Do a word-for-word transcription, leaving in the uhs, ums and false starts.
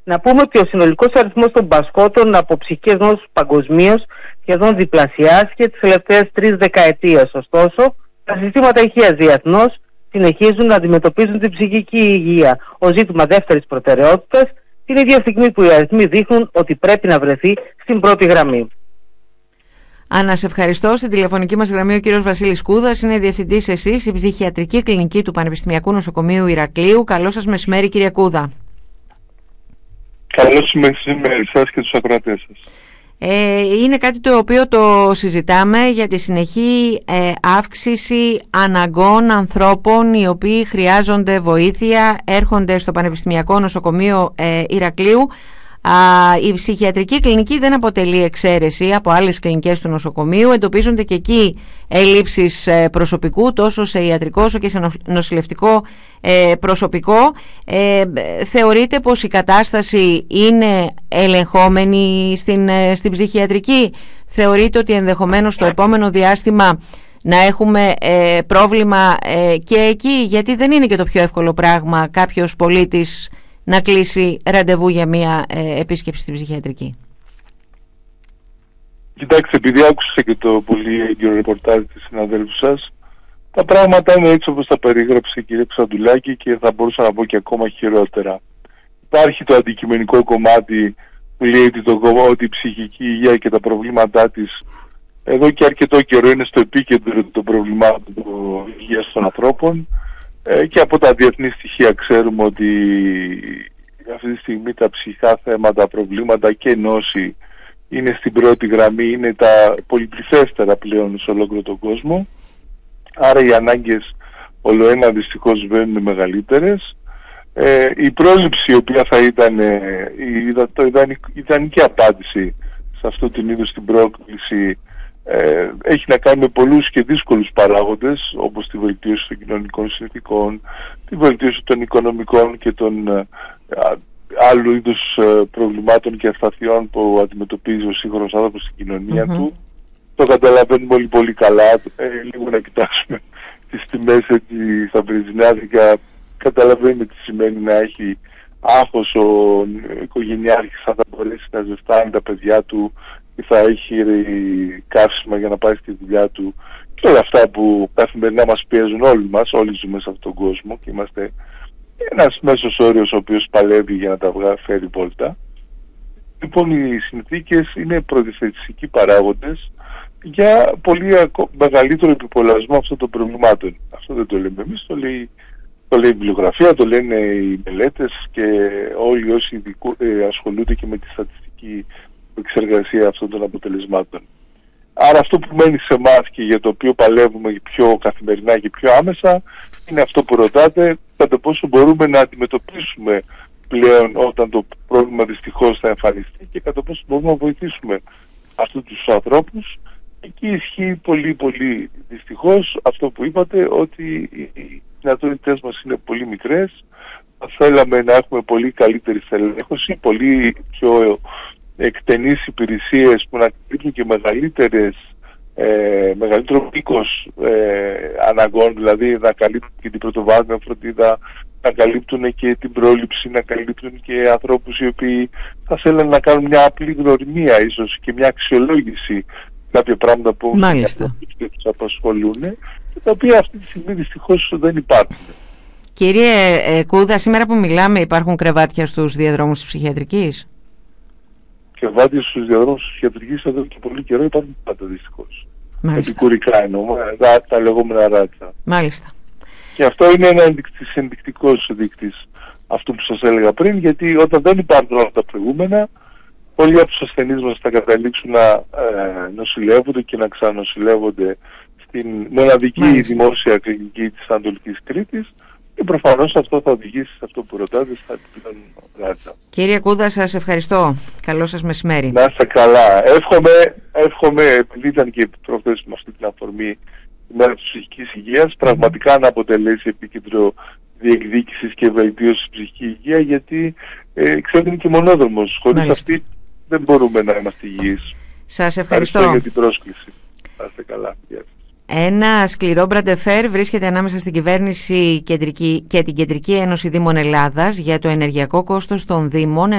Να πούμε ότι ο συνολικός αριθμός των πασχόντων από ψυχικές νόσους παγκοσμίως σχεδόν διπλασιάστηκε τις τελευταίες τρεις δεκαετίες. Ωστόσο, τα συστήματα υγείας διεθνώς συνεχίζουν να αντιμετωπίζουν την ψυχική υγεία ως ζήτημα δεύτερης προτεραιότητας, την ίδια στιγμή που οι αριθμοί δείχνουν ότι πρέπει να βρεθεί στην πρώτη γραμμή. Άννα, σε ευχαριστώ. Στην τηλεφωνική μας γραμμή ο κύριος Βασίλης Κούδας, είναι διευθυντής εσείς στην ψυχιατρική κλινική του Πανεπιστημιακού Νοσοκομείου Ηρακλείου. Καλό σας μεσημέρι, κύριε Κούδα. Καλό μεσημέρι σας και τους ακροατές σας. Ε, είναι κάτι το οποίο το συζητάμε για τη συνεχή ε, αύξηση αναγκών ανθρώπων οι οποίοι χρειάζονται βοήθεια, έρχονται στο Πανεπιστημιακό Νοσοκομείο ε, Ηρακλείου. Α, η ψυχιατρική κλινική δεν αποτελεί εξαίρεση από άλλες κλινικές του νοσοκομείου. Εντοπίζονται και εκεί ελλείψεις προσωπικού, τόσο σε ιατρικό όσο και σε νοσηλευτικό ε, προσωπικό. Ε, θεωρείτε πως η κατάσταση είναι ελεγχόμενη στην, στην ψυχιατρική? Θεωρείτε ότι ενδεχομένως στο επόμενο διάστημα να έχουμε ε, πρόβλημα ε, και εκεί? Γιατί δεν είναι και το πιο εύκολο πράγμα κάποιος πολίτης να κλείσει ραντεβού για μια ε, επίσκεψη στην ψυχιατρική. Κοιτάξτε, επειδή άκουσα και το πολύ έγκυρο ρεπορτάζ της συναδέλφου σας, τα πράγματα είναι έτσι όπως τα περίγραψε η κυρία Ξαντουλάκη και θα μπορούσα να πω και ακόμα χειρότερα. Υπάρχει το αντικειμενικό κομμάτι που λέει ότι, το, ότι η ψυχική υγεία και τα προβλήματά της εδώ και αρκετό καιρό είναι στο επίκεντρο των προβλημάτων υγείας των ανθρώπων. Και από τα διεθνή στοιχεία ξέρουμε ότι αυτή τη στιγμή τα ψυχικά θέματα, προβλήματα και νόση είναι στην πρώτη γραμμή, είναι τα πολυπληθέστερα πλέον σε ολόκληρο τον κόσμο. Άρα οι ανάγκες ολοένα δυστυχώς βαίνουν μεγαλύτερες. Ε, η πρόληψη, η οποία θα ήταν η ιδανική απάντηση σε αυτό την είδους την πρόκληση, Ε, έχει να κάνει με πολλούς και δύσκολους παράγοντες, όπως τη βελτίωση των κοινωνικών συνθηκών, τη βελτίωση των οικονομικών και των ε, άλλου είδους ε, προβλημάτων και ασταθειών που αντιμετωπίζει ο σύγχρονος άνθρωπος στην κοινωνία mm-hmm. του. Το καταλαβαίνουμε όλοι πολύ καλά. Ε, λίγο να κοιτάξουμε τις τιμές έτσι, στα βρυζινάδικα. Καταλαβαίνουμε τι σημαίνει να έχει άγχος ο οικογενειάρχης, αν θα μπορέσει να ζεστάνει τα παιδιά του, θα έχει καύσιμα για να πάει στη δουλειά του και όλα αυτά που καθημερινά μας πιέζουν όλοι μας. Όλοι ζούμε σε αυτόν τον κόσμο και είμαστε ένας μέσος όριος ο οποίος παλεύει για να τα φέρει βόλτα. Λοιπόν, οι συνθήκες είναι προδιαθετικοί παράγοντες για πολύ μεγαλύτερο επιπολασμό αυτών των προβλημάτων. Αυτό δεν το λέμε εμείς, το λέει, το λέει η βιβλιογραφία, το λένε οι μελέτες και όλοι όσοι ειδικού, ε, ασχολούνται και με τη στατιστική εξεργασία αυτών των αποτελεσμάτων. Άρα αυτό που μένει σε εμάς και για το οποίο παλεύουμε πιο καθημερινά και πιο άμεσα είναι αυτό που ρωτάτε, κατά πόσο μπορούμε να αντιμετωπίσουμε πλέον όταν το πρόβλημα δυστυχώς θα εμφανιστεί και κατά πόσο μπορούμε να βοηθήσουμε αυτούς τους ανθρώπους. Εκεί ισχύει πολύ πολύ δυστυχώς αυτό που είπατε, ότι οι δυνατότητες μας είναι πολύ μικρές. Θα θέλαμε να έχουμε πολύ καλύτερη στελέχωση, πολύ πιο εκτενείς υπηρεσίες που να καλύπτουν και μεγαλύτερες, ε, μεγαλύτερο πίκος ε, αναγκών, δηλαδή να καλύπτουν και την πρωτοβάθμια φροντίδα, να καλύπτουν και την πρόληψη, να καλύπτουν και ανθρώπους οι οποίοι θα θέλουν να κάνουν μια απλή γνωριμία ίσως και μια αξιολόγηση κάποια πράγματα που τους απασχολούν και τα οποία αυτή τη στιγμή δυστυχώς δεν υπάρχουν. Κύριε ε, Κούδα, σήμερα που μιλάμε υπάρχουν κρεβάτια στους διαδρόμους της ψυχιατρικής? Κρεβάτια στους διαδρόμους της ψυχιατρικής εδώ και πολύ καιρό υπάρχουν πάντα δυστυχώς. Επικουρικά εννοώ, τα, τα λεγόμενα ράτσα. Μάλιστα. Και αυτό είναι ένα ενδεικτικός δείκτης αυτό που σας έλεγα πριν, γιατί όταν δεν υπάρχουν όλα τα προηγούμενα, πολλοί από τους ασθενείς μας θα καταλήξουν να ε, νοσηλεύονται και να ξανανοσηλεύονται στην μοναδική Μάλιστα. δημόσια κλινική της Ανατολικής Κρήτης. Και προφανώς αυτό θα οδηγήσει σε αυτό που ρωτάτε, στα επιπλέον ράτσα. Κύριε Κούδα, σας ευχαριστώ. Καλό σας μεσημέρι. Να είστε καλά. Εύχομαι, εύχομαι, επειδή ήταν και προχθές με αυτή την αφορμή η μέρα της ψυχικής υγείας, πραγματικά να αποτελέσει επίκεντρο διεκδίκησης και βελτίωσης της ψυχικής υγείας, γιατί ε, ξέρετε είναι και μονόδρομος. Χωρίς Μάλιστα. αυτή δεν μπορούμε να είμαστε υγιείς. Σας ευχαριστώ. Ευχαριστώ για την πρόσκληση. Να είστε καλά. Γεια. Ένα σκληρό μπραντεφέρ βρίσκεται ανάμεσα στην κυβέρνηση κεντρική και την Κεντρική Ένωση Δήμων Ελλάδας για το ενεργειακό κόστος των Δήμων,